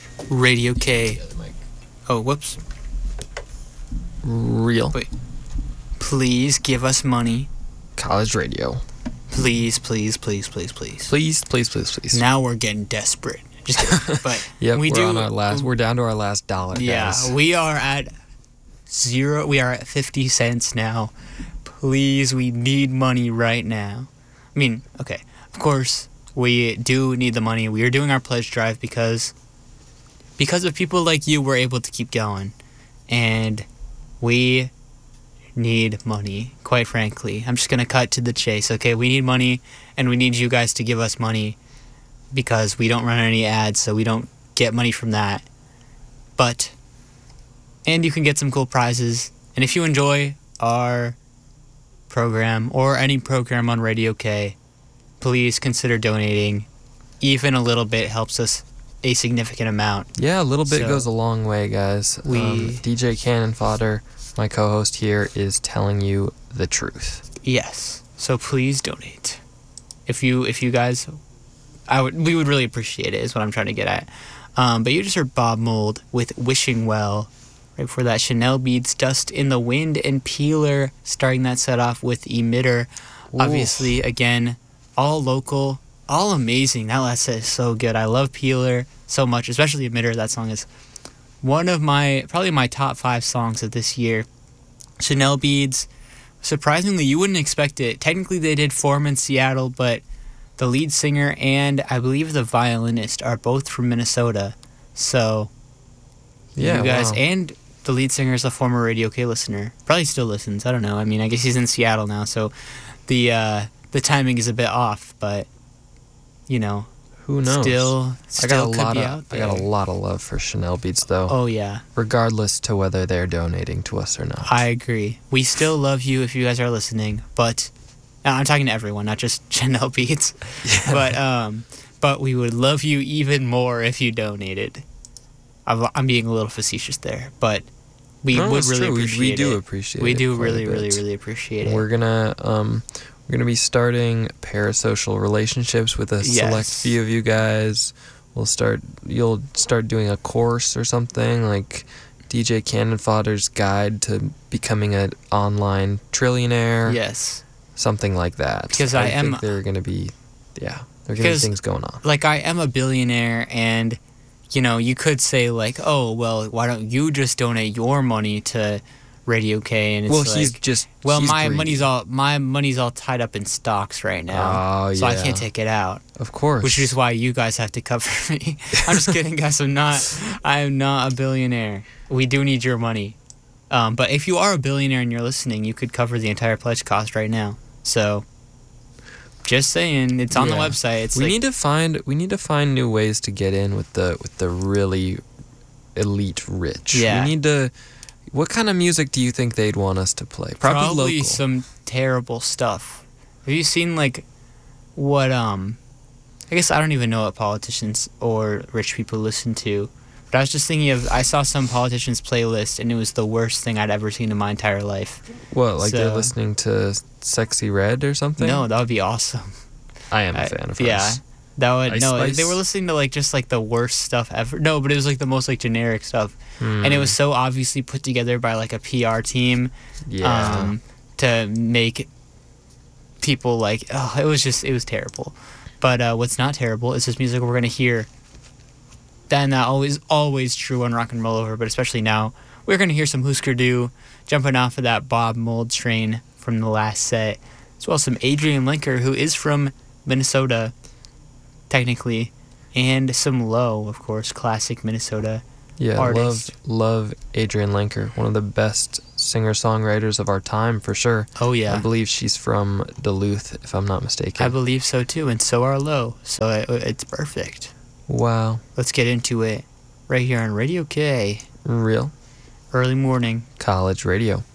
Radio K. Oh, whoops. Real. Wait. Please give us money. College radio. Please, please, please, please, please. Please, please, please, please. Now we're getting desperate. Just kidding. But Yep, we're down to our last dollar, yeah, guys. we are at zero. We are at 50 cents now. Please, we need money right now. I mean, okay, of course, we do need the money. We are doing our pledge drive because of people like you, we're able to keep going. And we need money, quite frankly. I'm just going to cut to the chase, okay? We need money, and we need you guys to give us money because we don't run any ads, so we don't get money from that. And you can get some cool prizes. And if you enjoy our program or any program on Radio K, please consider donating. Even a little bit helps us a significant amount. Yeah, a little bit So, goes a long way, guys. DJ Cannon Fodder, my co-host here, is telling you the truth. Yes. So please donate. If you guys, we would really appreciate it, is what I'm trying to get at. But you just heard Bob Mould with Wishing Well. Right before that, Chanel Beats, Dust in the Wind, and Peeler, starting that set off with Emitter. Oof. Obviously, again, all local, all amazing. That last set is so good. I love Peeler so much, especially Emitter. That song is one of probably my top 5 songs of this year. Chanel Beads, surprisingly, you wouldn't expect it. Technically, they did form in Seattle, but the lead singer and I believe the violinist are both from Minnesota. So, Yeah, you guys, wow. and the lead singer is a former Radio K listener. Probably still listens. I don't know. I mean, I guess he's in Seattle now, so the timing is a bit off, but you know, Who knows? Still I got could be out there. I got a lot of love for Chanel Beats, though. Oh yeah, Regardless to whether they're donating to us or not. I agree. We still love you if you guys are listening, but I'm talking to everyone, not just Chanel Beats. Yeah. But we would love you even more if you donated. I'm being a little facetious there, but we No, would it's really true. appreciate We it. do appreciate We it. do quite a really, really, bit. really appreciate it. We're gonna be starting parasocial relationships with a select Yes. few of you guys. You'll start doing a course or something like DJ Cannon Fodder's Guide to Becoming an Online Trillionaire. Yes. Something like that. Because I think there are gonna be things going on. Like, I am a billionaire, and you know, you could say like, oh, well, why don't you just donate your money to Radio K? And it's He's my greedy. money's all tied up in stocks right now, Oh, so I yeah. can't take it out. Of course. Which is why you guys have to cover me. I'm just kidding, guys. I am not a billionaire. We do need your money. But if you are a billionaire and you're listening, you could cover the entire pledge cost right now. So, just saying, it's on the Yeah. website. It's we need to find new ways to get in with the really elite rich. Yeah. We need to. What kind of music do you think they'd want us to play? Probably local. some terrible stuff. Have you seen like what I guess I don't even know what politicians or rich people listen to. But I was just thinking I saw some politicians' playlist, and it was the worst thing I'd ever seen in my entire life. What, like they're So- listening to Sexy Red or something? No, that would be awesome. I am a fan of hers. Yeah, that would Ice no. Spice? They were listening to like just like the worst stuff ever. No, but it was like the most like generic stuff, Hmm. and it was so obviously put together by like a PR team. Yeah. To make people like, oh, it was terrible. But what's not terrible is this music we're gonna hear. And that always true on Rock and Roll Over, but especially now, we're gonna hear some Husker Du jumping off of that Bob Mould train from the last set, as well as some Adrian Linker, who is from Minnesota, technically, and some Low, of course, classic Minnesota. Yeah, artist. love Adrian Lenker, one of the best singer-songwriters of our time, for sure. Oh yeah, I believe she's from Duluth, if I'm not mistaken. I believe so too, and so are Low. So it's perfect. Wow. Let's get into it right here on Radio K. Real Early morning. college radio.